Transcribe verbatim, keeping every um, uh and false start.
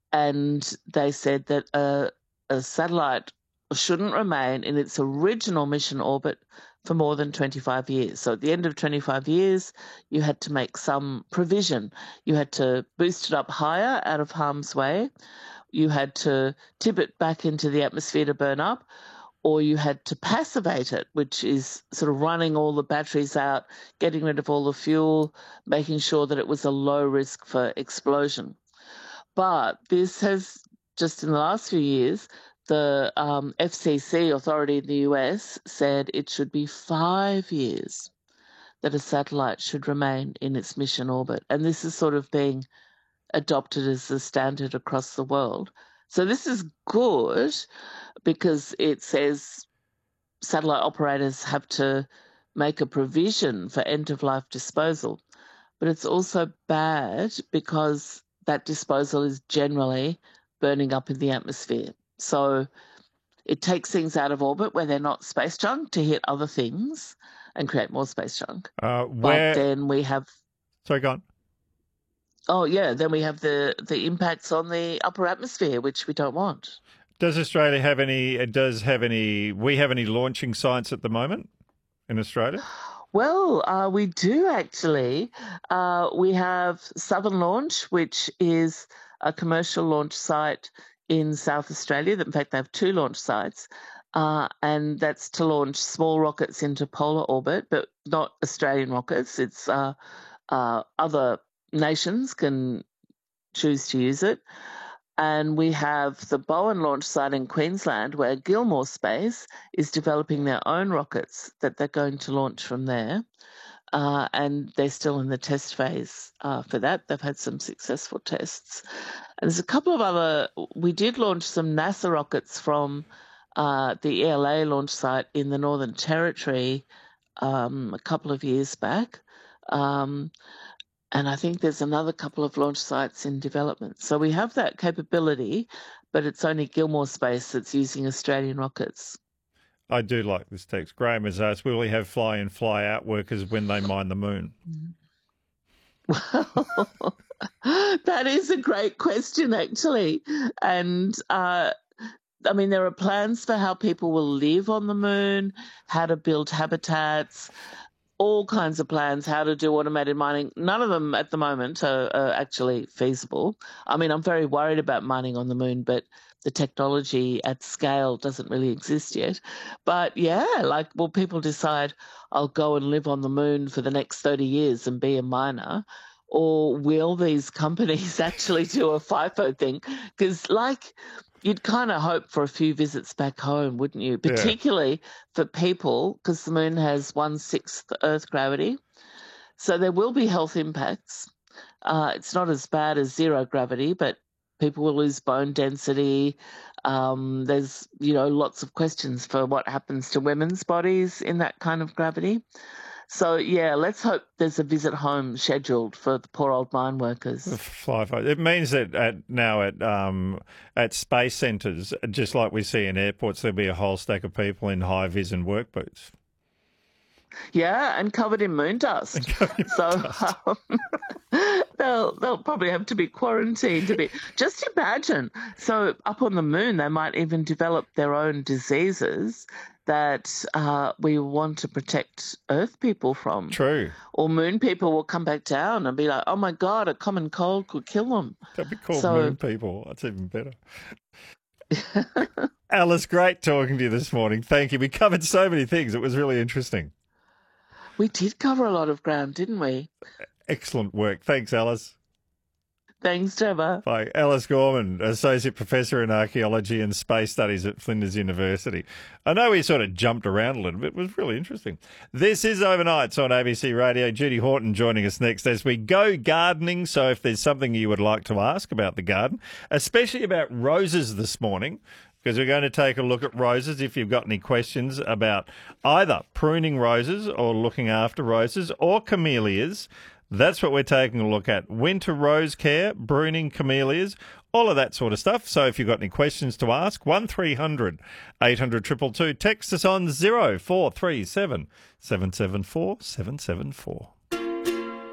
and they said that a, a satellite shouldn't remain in its original mission orbit for more than twenty-five years. So at the end of twenty-five years, you had to make some provision. You had to boost it up higher out of harm's way. You had to tip it back into the atmosphere to burn up, or you had to passivate it, which is sort of running all the batteries out, getting rid of all the fuel, making sure that it was a low risk for explosion. But this has, just in the last few years, the um, F C C authority in the U S said it should be five years that a satellite should remain in its mission orbit. And this is sort of being adopted as the standard across the world. So this is good because it says satellite operators have to make a provision for end-of-life disposal. But it's also bad because that disposal is generally burning up in the atmosphere. So it takes things out of orbit where they're not space junk to hit other things and create more space junk. Uh, where... But then we have... Sorry, go on. Oh, yeah, then we have the, the impacts on the upper atmosphere, which we don't want. Does Australia have any, does have any, we have any launching sites at the moment in Australia? Well, uh, we do actually. Uh, we have Southern Launch, which is a commercial launch site in South Australia. In fact, they have two launch sites, uh, and that's to launch small rockets into polar orbit, but not Australian rockets. It's uh, uh, other nations can choose to use it. And we have the Bowen launch site in Queensland, where Gilmore Space is developing their own rockets that they're going to launch from there. Uh, and they're still in the test phase uh, for that. They've had some successful tests. And there's a couple of other, we did launch some NASA rockets from uh, the E L A launch site in the Northern Territory um, a couple of years back. Um, and I think there's another couple of launch sites in development. So we have that capability, but it's only Gilmore Space that's using Australian rockets. I do like this text. Graham has asked, will we have fly-in, fly-out workers when they mine the moon? Well, that is a great question, actually. And, uh, I mean, there are plans for how people will live on the moon, how to build habitats, all kinds of plans, how to do automated mining. None of them at the moment are, are actually feasible. I mean, I'm very worried about mining on the moon, but the technology at scale doesn't really exist yet. But yeah, like, will people decide I'll go and live on the moon for the next thirty years and be a miner? Or will these companies actually do a FIFO thing? Because, like, you'd kind of hope for a few visits back home, wouldn't you? Particularly yeah. for people, because the moon has one-sixth Earth gravity. So there will be health impacts. Uh, it's not as bad as zero gravity, but people will lose bone density. Um, there's, you know, lots of questions for what happens to women's bodies in that kind of gravity. So, yeah, let's hope there's a visit home scheduled for the poor old mine workers. Fly, fly. It means that at, now at um, at space centres, just like we see in airports, there'll be a whole stack of people in high-vis and work boots. Yeah, and covered in moon dust. In so dust. Um, they'll they'll probably have to be quarantined a bit. Just imagine. So up on the moon, they might even develop their own diseases that uh, we want to protect Earth people from. True. Or moon people will come back down and be like, oh, my God, a common cold could kill them. That'd be called so, moon people. That's even better. Alice, great talking to you this morning. Thank you. We covered so many things. It was really interesting. We did cover a lot of ground, didn't we? Excellent work. Thanks, Alice. Thanks, Trevor. Bye. Alice Gorman, Associate Professor in Archaeology and Space Studies at Flinders University. I know we sort of jumped around a little bit. It was really interesting. This is Overnights on A B C Radio. Judy Horton joining us next as we go gardening. So if there's something you would like to ask about the garden, especially about roses this morning, because we're going to take a look at roses. If you've got any questions about either pruning roses or looking after roses or camellias, that's what we're taking a look at. Winter rose care, pruning camellias, all of that sort of stuff. So if you've got any questions to ask, one three hundred eight hundred two two two. Text us on zero four three seven seven seven four seven seven four.